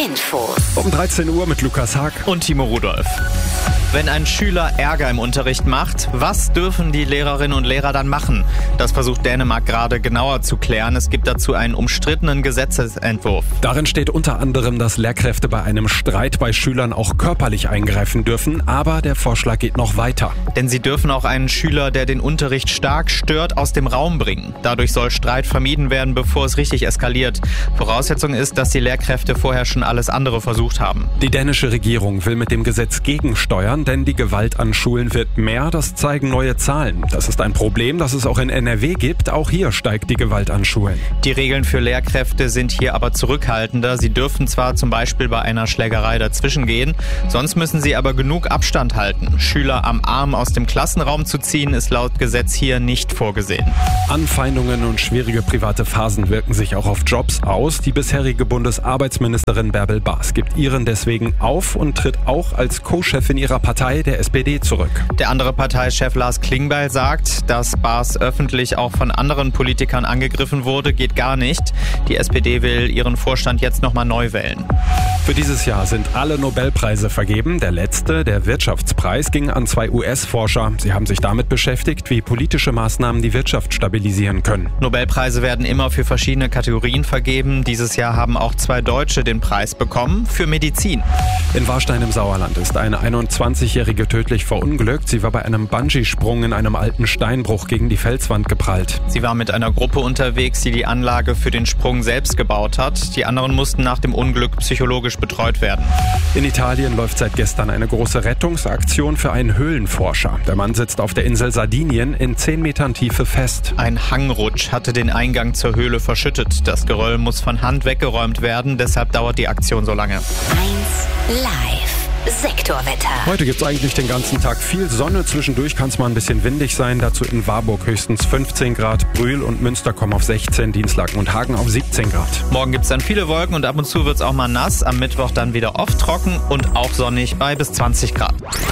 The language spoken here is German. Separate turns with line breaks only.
Infos.
Um 13 Uhr mit Lukas Haag
und Timo Rudolph. Wenn ein Schüler Ärger im Unterricht macht, was dürfen die Lehrerinnen und Lehrer dann machen? Das versucht Dänemark gerade genauer zu klären. Es gibt dazu einen umstrittenen Gesetzesentwurf.
Darin steht unter anderem, dass Lehrkräfte bei einem Streit bei Schülern auch körperlich eingreifen dürfen. Aber der Vorschlag geht noch weiter.
Denn sie dürfen auch einen Schüler, der den Unterricht stark stört, aus dem Raum bringen. Dadurch soll Streit vermieden werden, bevor es richtig eskaliert. Voraussetzung ist, dass die Lehrkräfte vorher schon alles andere versucht haben.
Die dänische Regierung will mit dem Gesetz gegensteuern, denn die Gewalt an Schulen wird mehr, das zeigen neue Zahlen. Das ist ein Problem, das es auch in NRW gibt. Auch hier steigt die Gewalt an Schulen.
Die Regeln für Lehrkräfte sind hier aber zurückhaltender. Sie dürfen zwar zum Beispiel bei einer Schlägerei dazwischen gehen, sonst müssen sie aber genug Abstand halten. Schüler am Arm aus dem Klassenraum zu ziehen, ist laut Gesetz hier nicht vorgesehen.
Anfeindungen und schwierige private Phasen wirken sich auch auf Jobs aus. Die bisherige Bundesarbeitsministerin Bärbel Baas gibt ihren deswegen auf und tritt auch als Co-Chefin ihrer Partei, der SPD, zurück.
Der andere Parteichef Lars Klingbeil sagt, dass Baas öffentlich auch von anderen Politikern angegriffen wurde, geht gar nicht. Die SPD will ihren Vorstand jetzt nochmal neu wählen.
Für dieses Jahr sind alle Nobelpreise vergeben. Der letzte, der Wirtschaftspreis, ging an 2 US-Forscher. Sie haben sich damit beschäftigt, wie politische Maßnahmen die Wirtschaft stabilisieren können.
Nobelpreise werden immer für verschiedene Kategorien vergeben. Dieses Jahr haben auch 2 Deutsche den Preis bekommen für Medizin.
In Warstein im Sauerland ist eine 21-Jährige tödlich verunglückt. Sie war bei einem Bungee-Sprung in einem alten Steinbruch gegen die Felswand geprallt.
Sie war mit einer Gruppe unterwegs, die die Anlage für den Sprung selbst gebaut hat. Die anderen mussten nach dem Unglück psychologisch betreut werden.
In Italien läuft seit gestern eine große Rettungsaktion für einen Höhlenforscher. Der Mann sitzt auf der Insel Sardinien in 10 Metern Tiefe fest.
Ein Hangrutsch hatte den Eingang zur Höhle verschüttet. Das Geröll muss von Hand weggeräumt werden, deshalb dauert die Aktion so lange.
1 Live. Sektorwetter.
Heute gibt es eigentlich den ganzen Tag viel Sonne. Zwischendurch kann es mal ein bisschen windig sein. Dazu in Warburg höchstens 15 Grad. Brühl und Münster kommen auf 16, Dinslaken und Hagen auf 17 Grad.
Morgen gibt es dann viele Wolken und ab und zu wird es auch mal nass. Am Mittwoch dann wieder oft trocken und auch sonnig bei bis 20 Grad.